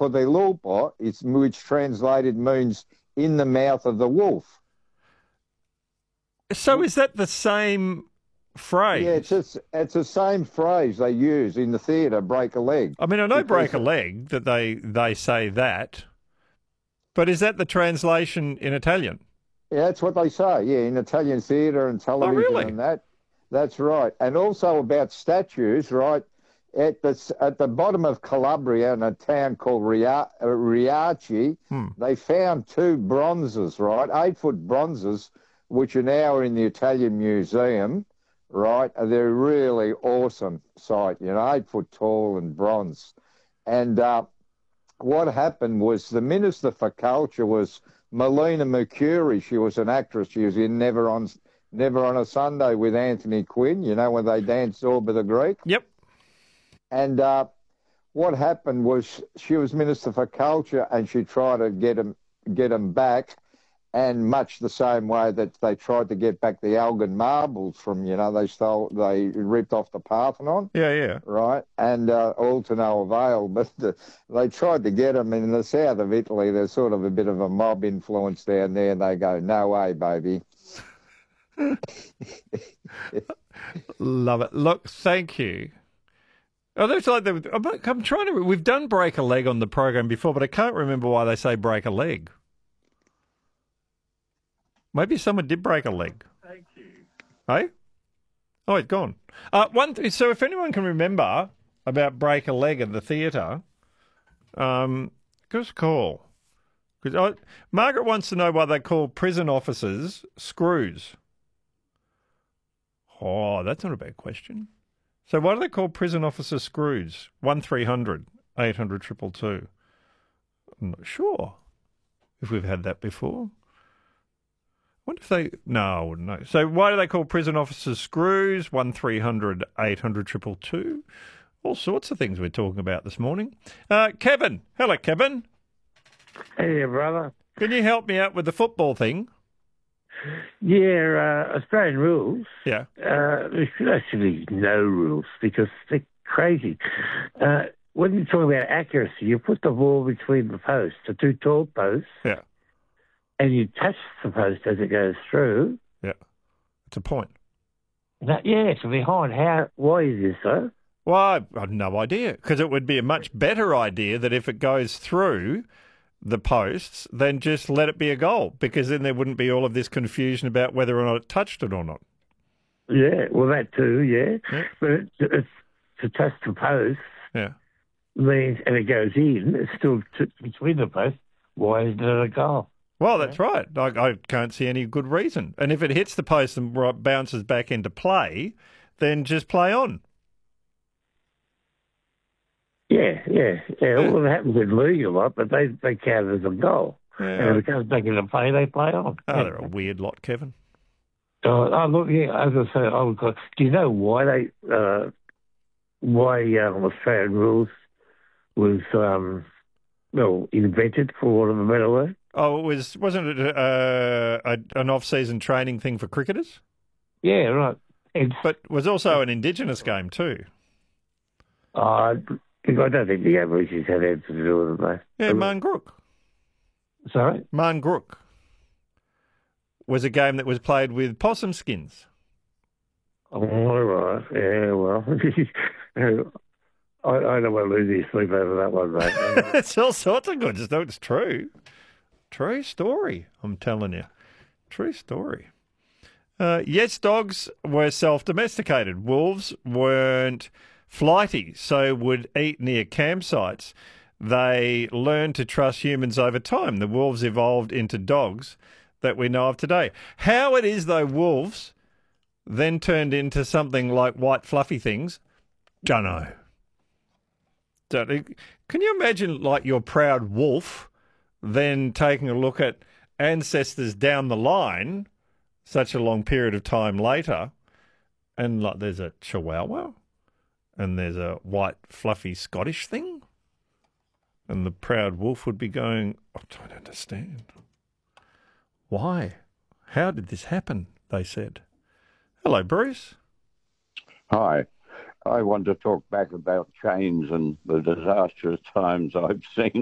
Kodelupa, which translated means in the mouth of the wolf. So is that the same phrase? Yeah, it's the same phrase they use in the theatre, break a leg. I mean, I know break a leg, that they say that, but is that the translation in Italian? Yeah, that's what they say, yeah, in Italian theatre and television really? and that. That's right. And also about statues, right? At the bottom of Calabria in a town called Riace, they found 2 bronzes, right? 8-foot bronzes, which are now in the Italian Museum, right? They're a really awesome sight, 8 foot tall and bronze. And what happened was the Minister for Culture was Melina Mercuri. She was an actress. She was in Never on a Sunday with Anthony Quinn, when they danced Zorba the Greek. Yep. And what happened was she was Minister for Culture and she tried to get them back, and much the same way that they tried to get back the Elgin marbles from, they ripped off the Parthenon. Yeah. Right, and all to no avail. But they tried to get them in the south of Italy. There's sort of a bit of a mob influence down there, and they go, no way, baby. Love it. Look, thank you. Oh, that's like I'm trying to. We've done break a leg on the program before, but I can't remember why they say break a leg. Maybe someone did break a leg. Thank you. Hey? Oh, it's gone. So if anyone can remember about break a leg at the theatre, give us a call. Because Margaret wants to know why they call prison officers screws. Oh, that's not a bad question. So why do they call prison officers screws? 1300 800 222. I'm not sure if we've had that before. I wonder if they... No, I wouldn't know. So why do they call prison officers screws? 1300 800 222. All sorts of things we're talking about this morning. Kevin. Hello, Kevin. Hey, brother. Can you help me out with the football thing? Yeah, Australian rules. Yeah. There should actually be no rules because they're crazy. When you talk about accuracy, you put the ball between the posts, the 2 tall posts. Yeah. And you touch the post as it goes through. Yeah. It's a point. Yeah, it's behind. Why is this so? Well, I have no idea, because it would be a much better idea that if it goes through the posts, then just let it be a goal, because then there wouldn't be all of this confusion about whether or not it touched it or not. Yeah, well, that too, yeah. But it's to touch the post means, and it goes in, it's still between the posts. Why is it a goal? Well, that's right. I can't see any good reason. And if it hits the post and bounces back into play, then just play on. Yeah. Well, it happens in league a lot, but they count it as a goal. Yeah. And if it comes back into play, they play on. Oh, they're a weird lot, Kevin. Look, yeah, as I say, do you know why Australian rules was invented, for want of a better word? Oh, wasn't it an off-season training thing for cricketers? Yeah, right. But it was also an Indigenous game too. I don't think the Aborigines had anything to do with it, mate. Yeah, Marngrook. Sorry? Marngrook was a game that was played with possum skins. Oh, all right. Yeah, well, I don't want to lose any sleep over that one, mate. It's all sorts of good stuff. It's true. True story, I'm telling you. True story. Yes, dogs were self-domesticated. Wolves weren't flighty, so would eat near campsites. They learned to trust humans over time. The wolves evolved into dogs that we know of today. How it is, though, wolves then turned into something like white fluffy things, dunno. Can you imagine, like, your proud wolf then taking a look at ancestors down the line, such a long period of time later, and like there's a Chihuahua and there's a white fluffy Scottish thing, and the proud wolf would be going, I don't understand. Why? How did this happen? They said. Hello, Bruce. Hi. I want to talk back about chains and the disastrous times I've seen.